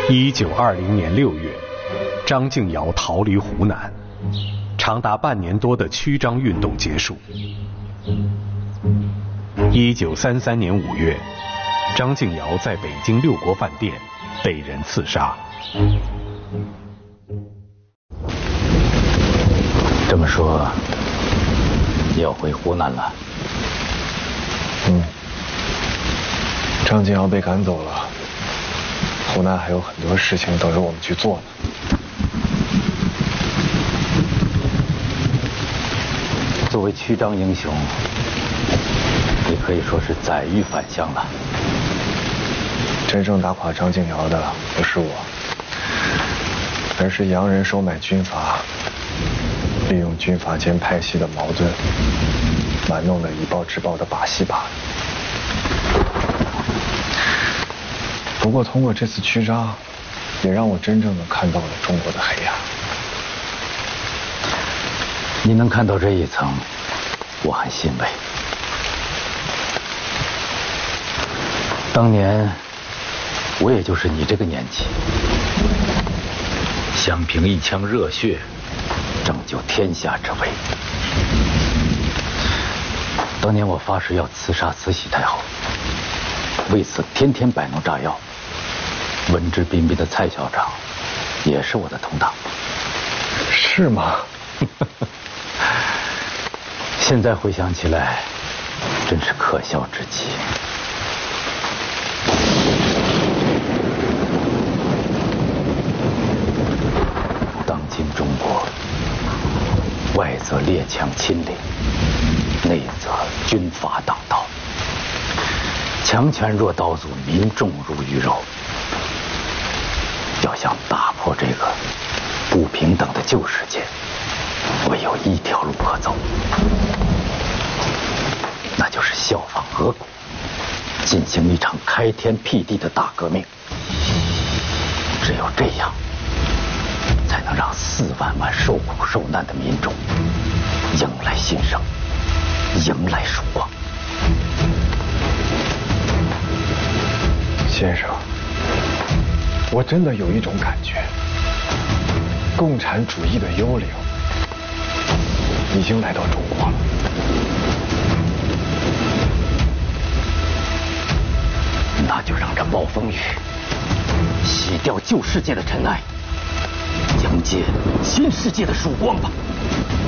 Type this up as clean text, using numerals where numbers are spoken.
1920年6月，张敬尧逃离湖南，长达半年多的驱张运动结束。1933年5月，张敬尧在北京六国饭店被人刺杀。 这么说，你要回湖南了？ 张敬尧被赶走了，湖南还有很多事情等着我们去做呢。 作为驱张英雄，你可以说是载誉返乡了。 真正打垮张敬尧的不是我，而是洋人收买军阀，利用军阀间派系的矛盾，玩弄了以暴制暴的把戏罢了。不过通过这次驱张，也让我真正的看到了中国的黑暗。 你能看到这一层，我很欣慰。当年我也就是你这个年纪，想凭一腔热血拯救天下之危。当年我发誓要刺杀慈禧太后，为此天天摆弄炸药。文质彬彬的蔡校长也是我的同党。 是吗？ 现在回想起来，真是可笑至极。当今中国，外则列强亲临，内则军阀当道，强权若刀俎，民众如鱼肉。要想打破这个不平等的旧世界，唯有一条路可走，那就是效仿俄国，进行一场开天辟地的大革命。只有这样，才能让4万万受苦受难的民众迎来新生，迎来曙光。 先生，我真的有一种感觉，共产主义的幽灵已经来到中国了。 那就让这暴风雨洗掉旧世界的尘埃，迎接新世界的曙光吧。